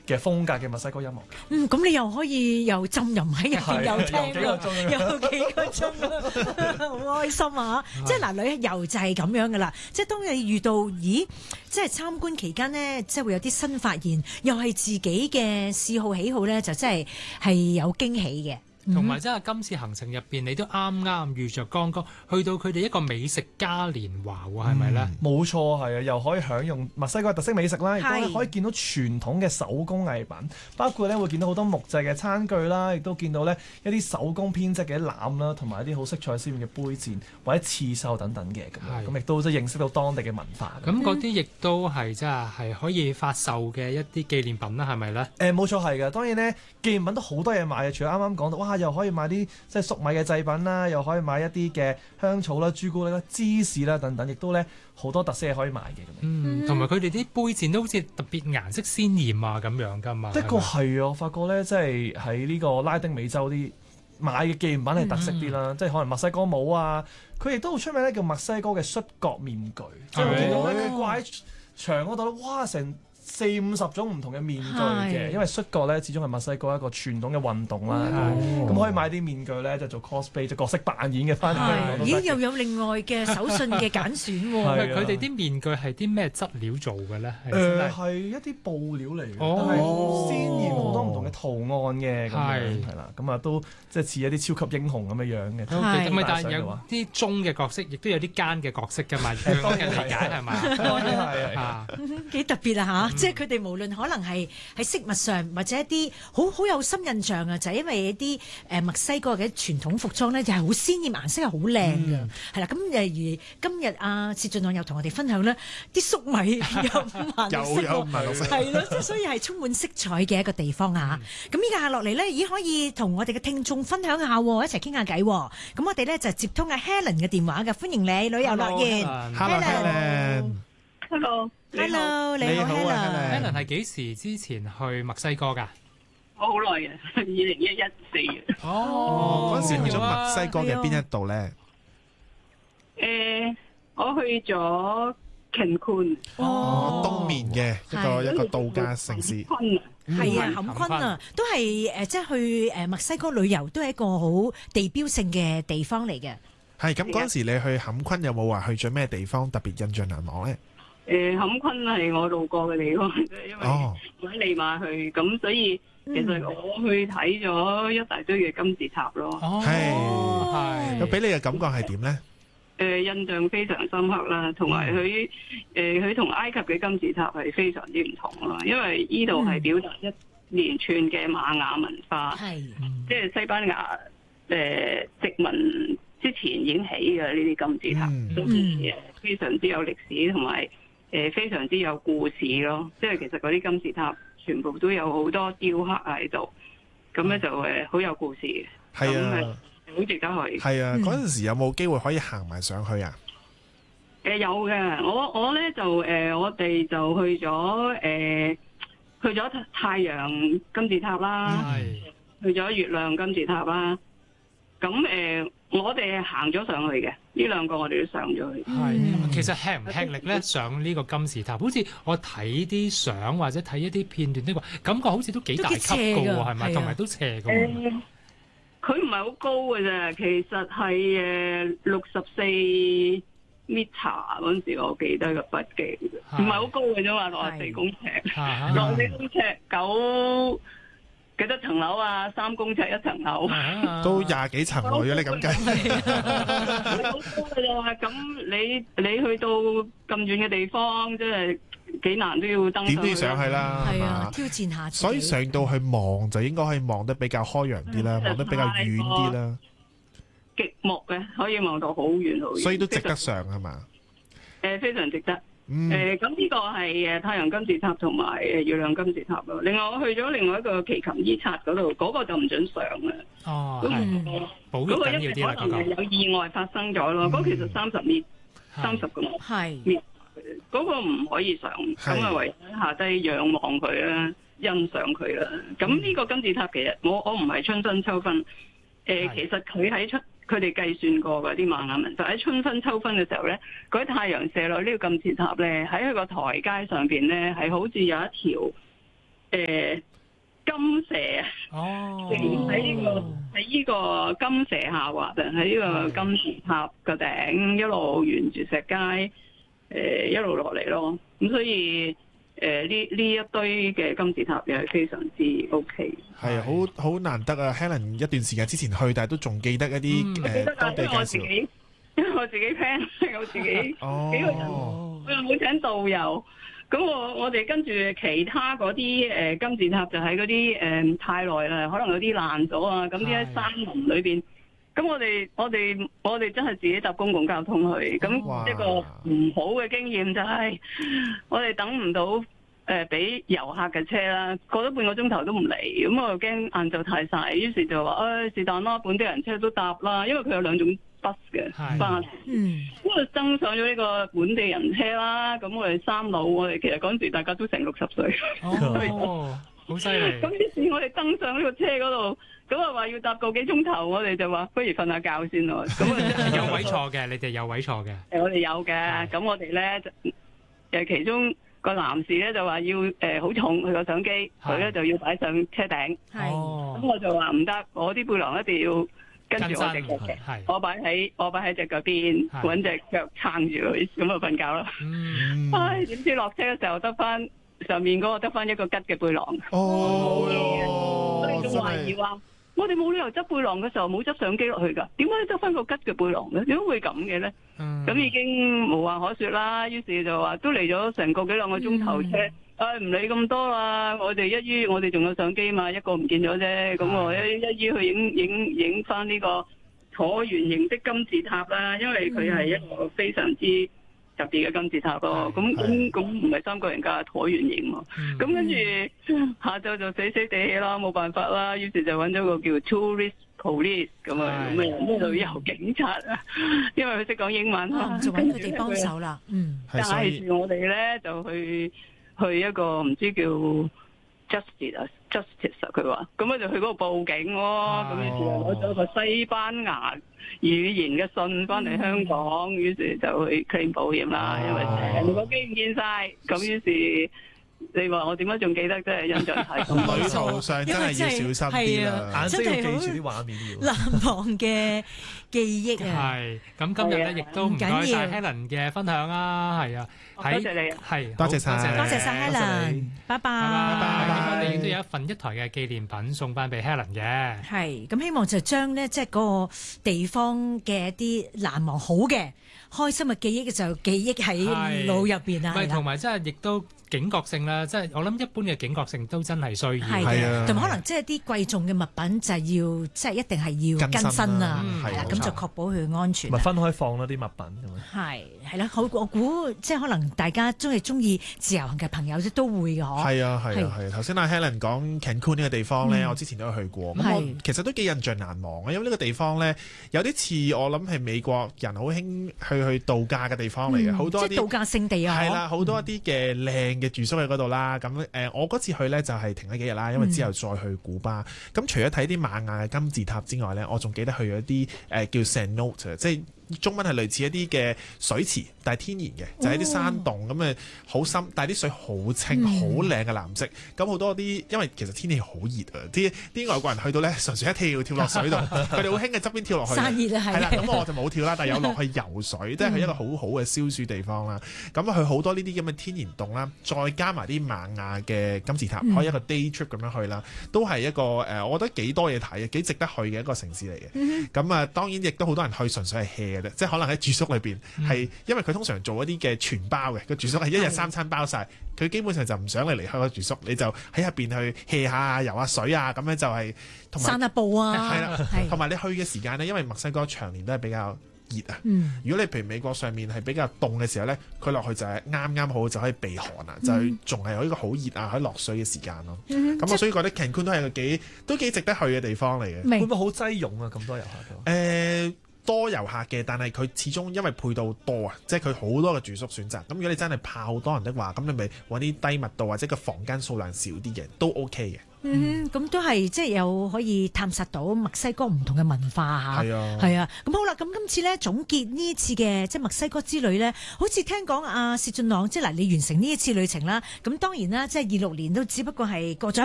嘅風格嘅墨西哥音樂嘅。 咁你又可以又浸淫喺入邊，又聽幾個鐘有幾個鐘好開心啊！即係嗱，旅遊就係咁樣噶啦。即係當你遇到，咦，即係參觀期間呢，即係會有啲新發現，又係自己嘅嗜好喜好咧，就真係有驚喜嘅。 同埋真係今次行程入邊，你都啱啱遇着剛剛去到佢哋一個美食嘉年華喎，係咪咧？ 冇錯，係啊，又可以享用墨西哥嘅特色美食啦，亦都可以見到傳統嘅手工藝品，包括咧會見到好多木製嘅餐具啦，亦都見到咧一啲手工編織嘅籃啦，同埋一啲好色彩鮮豔嘅杯墊或者刺繡等等嘅咁樣，咁亦都即係認識到當地嘅文化。 咁嗰啲亦都係即係可以發售嘅一啲紀念品啦，係咪咧？ 冇錯係嘅，當然咧紀念品都好多嘢買嘅，除咗啱啱講到，哇！又可以買啲即係粟米嘅製品啦，又可以買一啲嘅香草啦、朱古力啦、芝士啦等等，亦都咧好多特色嘢可以買嘅咁。 同埋佢哋啲杯墊都好似特別顏色鮮豔啊咁樣噶嘛。 的確係啊，我發覺咧，即係喺呢個拉丁美洲啲買嘅紀念品係特色啲啦，即係可能墨西哥帽啊，佢亦都好出名咧，叫墨西哥嘅摔角面具，即係我見到咧佢掛喺牆嗰度咧，哇成40-50種唔同嘅面具嘅，因為摔角咧始終係墨西哥一個傳統嘅運動啦，咁可以買啲面具咧就做 cosplay， 就角色扮演嘅翻嚟。 咦，又有另外嘅手信嘅揀選喎。 佢哋啲面具係啲咩質料做嘅咧？ 係一啲布料嚟嘅，但係鮮豔好多唔同嘅圖案嘅，係啦，咁啊都即係似一啲超級英雄咁樣樣嘅。 咁但係有啲忠嘅角色，亦都有啲奸嘅角色㗎嘛？當嘅理解係咪？ 當然係幾特別啊嚇！即係佢哋無論可能係喺飾物上，或者一啲好有深印象啊，就係因為一啲墨西哥嘅傳統服裝咧，就係好鮮豔，顏色係好靚嘅，係啦。咁而今日阿薛俊朗又同我哋分享咧，啲粟米有顏色，係咯，即係所以係充滿色彩嘅一個地方啊！咁依家落嚟咧，已經可以同我哋嘅聽眾分享下，一齊傾下偈。咁我哋咧就接通阿 Helen 嘅電話嘅，歡迎你，旅遊樂園 Helen。Hello， 你好 Helen 係幾時之前去墨西哥㗎？ 我好耐嘅，2011 4月。 嗰陣時去咗墨西哥嘅邊一度咧？ 我去咗 Cancun。 東面嘅一個度假城市。 係啊，坎昆啊，都係即係去墨西哥旅遊，都係一個好地標性嘅地方嚟嘅。 係咁，嗰陣時你去坎昆有冇話去咗咩地方特別印象難忘咧？ 坎昆係我路過嘅地方，因為我喺利馬去，咁所以其實我去睇咗一大堆嘅金字塔咯。 係，咁俾你嘅感覺係點咧？ 印象非常深刻啦，同埋佢同埃及嘅金字塔係非常之唔同啦，因為呢度係表達一連串嘅瑪雅文化，即係西班牙殖民之前已經起嘅呢啲金字塔，所以非常之有歷史，同埋非常之有故事咯。即係其實嗰啲金字塔全部都有好多雕刻喺度，咁咧就好有故事嘅。 係啊， 好值得去。係啊，嗰陣時有冇機會可以行埋上去啊？ 有嘅，我咧就我哋就去咗太陽金字塔啦，去咗月亮金字塔啦。咁我哋行咗上去嘅，呢兩個我哋都上咗去。 其實吃唔吃力咧？上呢個金字塔，好似我睇啲相或者睇一啲片段，呢個感覺好似都幾大級㗎喎，係咪？同埋都斜㗎。 佢唔係好高嘅啫，其實係64 meter 嗰陣時，我記得個筆記，唔係好高嘅啫嘛，64公尺，64公尺9幾多層樓啊？3公尺一層樓， 都20幾層喎，如果你咁計。 好高嘅啫，咁你去到咁遠嘅地方，即係幾難都要登上去。點都要上去啦， 係啊，挑戰下。 所以上到去望就應該可以望得比較開揚啲啦，望得比較遠啲啦。 極目嘅可以望到好遠好遠， 所以都值得上係嘛？ 非常值得。咁呢個係太陽金字塔同埋月亮金字塔咯。另外我去咗另外一個奇琴伊察嗰度，嗰個就唔准上啦。嗰個一定可能係有意外發生咗咯。嗰其實30米，30個米，嗰個唔可以上。咁啊，唯有下低仰望佢啦，欣賞佢啦。咁呢個金字塔其實我唔係春分秋分，其實佢喺佢哋計算過嗰啲瑪雅文，就喺春分秋分嘅時候咧，嗰啲太陽射落呢個金字塔咧，喺佢個台階上邊咧，係好似有一條金蛇啊，喺呢個金蛇下滑啊，喺呢個金字塔個頂一路沿住石階一路落嚟咯。咁所以呢一堆嘅金字塔又係非常之 OK。係啊，好難得啊 ！Helen 一段時間之前去，但係都仲記得一啲當地介紹。 因為我自己 plan， 我自己幾個人，我又冇請導遊。咁我哋跟住其他嗰啲金字塔就喺嗰啲太耐啦，可能有啲爛咗啊。咁啲喺山林裏邊，咁我哋真係自己搭公共交通去。咁一個唔好嘅經驗就係我哋等唔到俾遊客嘅車啦，過咗半個鐘頭都唔嚟。咁我又驚晏晝太曬，於是就話是但啦，本地人車都搭啦，因為佢有兩種巴嘅巴士，咁我登上咗呢個本地人車啦。咁我哋三老，我哋其實嗰陣時大家都成60歲， 好犀利。 咁於是我哋登上呢個車嗰度，咁啊話要搭個幾鐘頭，我哋就話不如瞓下覺先咯。咁有位坐嘅，你哋有位坐嘅？ 我哋有嘅。咁我哋咧其中個男士咧就話要好重佢個相機，佢咧就要擺上車頂。咁我就話唔得，我啲背囊一定要跟住我隻腳嘅，我擺喺隻腳邊，揾隻腳撐住佢，咁就瞓覺啦。唉，點知落車嘅時候得翻上面嗰個得翻一個吉嘅背囊。我哋仲懷疑話，我哋冇理由執背囊嘅時候冇執相機落去㗎，點解執翻個吉嘅背囊咧？點解會咁嘅咧？咁已經無話可説啦。於是就話都嚟咗成個幾兩個鐘頭車。唔理咁多啦，我哋仲有相機嘛，一個唔見咗啫。咁我一於去影翻呢個橢圓形的金字塔啦，因為佢係一個非常之特別嘅金字塔咯。咁唔係三角形加橢圓形嘛。咁跟住下晝就死死地氣啦，冇辦法啦。於是就揾咗個叫 tourist police 咁啊，咩旅遊警察啊，因為佢識講英文啊， 就揾佢哋幫手啦。 帶住我哋咧就去一個唔知叫 justice 啊，佢話，咁我就去嗰度報警喎。咁於是就攞咗個西班牙語言嘅信翻嚟香港，於是就去 claim 保險啦。因為成個機唔見晒，咁於是你話我點解仲記得，真係印象太深。 旅途上真係要小心啲啦， 眼睛要記住啲畫面要。 難忘嘅記憶啊！ 係咁今日咧，亦都唔該曬 Helen 嘅分享啊，係啊， 多謝你， 係多謝曬， 多謝曬 Helen，拜拜。 咁我哋亦都有一台嘅紀念品送翻俾 Helen 嘅。 係咁，希望就將咧即係嗰個地方嘅一啲難忘好嘅、開心嘅記憶就記憶喺腦入邊啊。 同埋真係亦都警覺性啦，即係我諗一般嘅警覺性都真係需要。 係嘅，同埋可能即係啲貴重嘅物品就係要即係一定係要更新啊，係啦，咁就確保佢安全。 咪分開放咯啲物品咁樣。係啦，我估即係可能大家中意自由行嘅朋友都會嘅嗬。 係啊。頭先阿 Helen 講 Cancun 呢個地方咧，我之前都去過，咁我其實都幾印象難忘嘅，因為呢個地方咧有啲似我諗係美國人好興去度假嘅地方嚟嘅，好多啲即係度假勝地啊。 係啦，好多一啲嘅靚嘅住宿喺嗰度啦。咁我嗰次去咧就係停咗幾日啦，因為之後再去古巴。咁除咗睇啲瑪雅嘅金字塔之外咧，我仲記得去咗啲叫 cenote， 即係中文係類似一啲嘅水池，但係天然嘅，就係啲山洞咁好深，但係啲水好清、好靚嘅藍色。咁好多啲，因為其實天氣好熱啊，啲外國人去到咧，純粹一跳落水度，佢哋好興嘅側邊跳落去。 散熱啊， 係啦，咁我就冇跳啦，但係有落去游水，即係去一個好好嘅消暑地方啦。咁去好多呢啲咁嘅天然洞啦，再加埋啲瑪雅嘅金字塔，可以一個 day trip 咁樣去啦，都係一個我覺得幾多嘢睇嘅，幾值得去嘅一個城市嚟嘅。咁當然亦都好多人去純粹係 hea 嘅啫，即係可能喺住宿裏邊係，因為佢通常做一啲嘅全包嘅，個住宿係一日3餐包晒，佢基本上就唔想你離開個住宿，你就喺入邊去 hea 下、游下水啊，咁樣就係同埋散下步啊， 係啦，同埋你去嘅時間呢，因為墨西哥長年都係比較熱啊。如果你譬如美國上面係比較凍嘅時候呢，佢落去就係啱好就可以避寒啊，就係仲係有一個好熱啊，可以落水嘅時間咯。咁我所以覺得 Cancun 都係個幾值得去嘅地方嚟嘅。 會唔會好擠擁啊？咁多遊客都多遊客嘅，但係佢始終因為配套多啊，即係佢好多嘅住宿選擇。咁如果你真係怕好多人的話，咁你咪揾啲低密度或者個房間數量少啲嘅都 OK 嘅。 咁都係即係有可以探索到墨西哥唔同嘅文化嚇。係啊，咁好啦，咁今次咧總結呢一次嘅即係墨西哥之旅咧，好似聽講阿薛俊朗即係嗱，你完成呢一次旅程啦，咁當然啦，即係26年都只不過係過咗